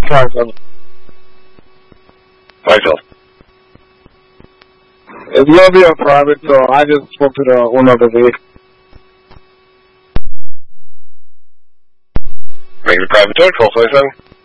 Franklin. Michael. It's going to be a private, so I just spoke to the owner of the vehicle. Make it a private tow, 1227.